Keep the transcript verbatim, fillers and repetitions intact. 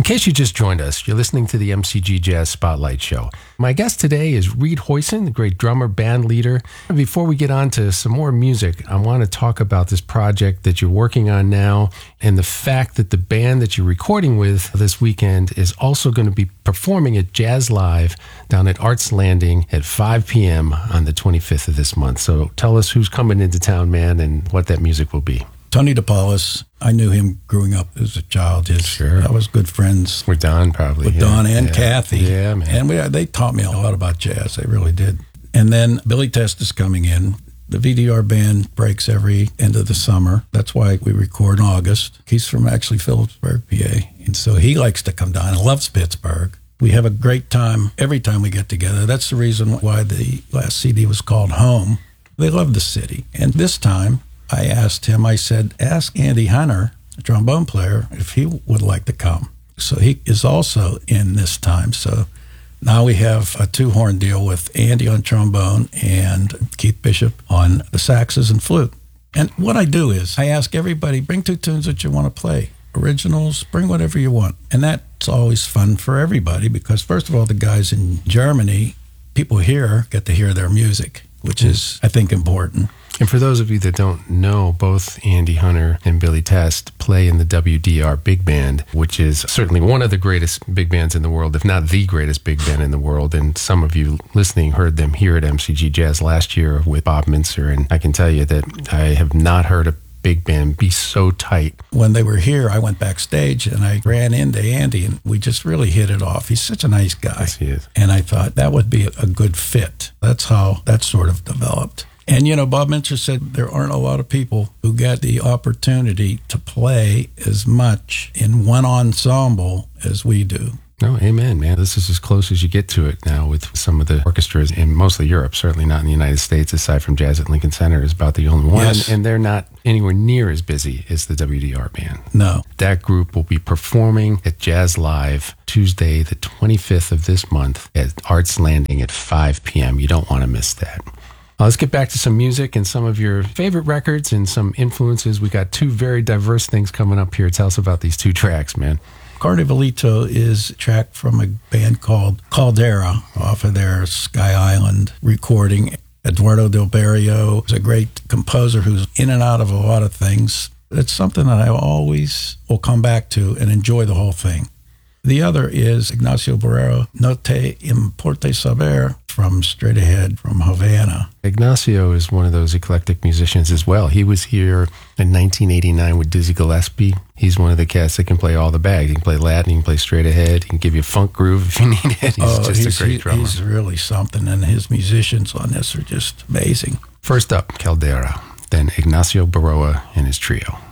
case you just joined us, you're listening to the M C G Jazz Spotlight Show. My guest today is Reed Hoyson, the great drummer, band leader. Before we get on to some more music, I want to talk about this project that you're working on now and the fact that the band that you're recording with this weekend is also going to be performing at Jazz Live down at Arts Landing at five p.m. on the twenty-fifth of this month. So tell us who's coming into town, man, and what that music will be. Tony DePaulis, I knew him growing up as a child. His, sure. I was good friends with Don, probably. With yeah. Don and yeah. Kathy. Yeah, man. And we, they taught me a lot about jazz. They really did. And then Billy Test is coming in. The V D R band breaks every end of the summer. That's why we record in August. He's from actually Phillipsburg, P A. And so he likes to come down and loves Pittsburgh. We have a great time every time we get together. That's the reason why the last C D was called Home. They love the city. And this time, I asked him, I said, ask Andy Hunter, a trombone player, if he would like to come. So he is also in this time. So now we have a two-horn deal with Andy on trombone and Keith Bishop on the saxes and flute. And what I do is I ask everybody, bring two tunes that you want to play. Originals, bring whatever you want. And that's always fun for everybody because, first of all, the guys in Germany, people here get to hear their music, which is, I think, important. And for those of you that don't know, both Andy Hunter and Billy Test play in the W D R Big Band, which is certainly one of the greatest big bands in the world, if not the greatest big band in the world. And some of you listening heard them here at M C G Jazz last year with Bob Mintzer. And I can tell you that I have not heard a big band be so tight. When they were here, I went backstage and I ran into Andy and we just really hit it off. He's such a nice guy. Yes, he is. And I thought that would be a good fit. That's how that sort of developed. And, you know, Bob Mintzer said there aren't a lot of people who get the opportunity to play as much in one ensemble as we do. No, amen, man. This is as close as you get to it now with some of the orchestras in mostly Europe, certainly not in the United States, aside from Jazz at Lincoln Center is about the only one. Yes. And they're not anywhere near as busy as the W D R band. No. That group will be performing at Jazz Live Tuesday, the twenty-fifth of this month at Arts Landing at five p.m. You don't want to miss that. Uh, let's get back to some music and some of your favorite records and some influences. We got two very diverse things coming up here. Tell us about these two tracks, man. Cardivalito is a track from a band called Caldera off of their Sky Island recording. Eduardo Del Barrio is a great composer who's in and out of a lot of things. It's something that I always will come back to and enjoy the whole thing. The other is Ignacio Barrero, No Te Importe Saber, from Straight Ahead from Havana. Ignacio is one of those eclectic musicians as well. He was here in nineteen eighty-nine with Dizzy Gillespie. He's one of the cats that can play all the bags. He can play Latin, he can play straight ahead, he can give you a funk groove if you need it. He's oh, just he's, a great he, drummer. He's really something, and his musicians on this are just amazing. First up, Caldera, then Ignacio Barroa and his trio.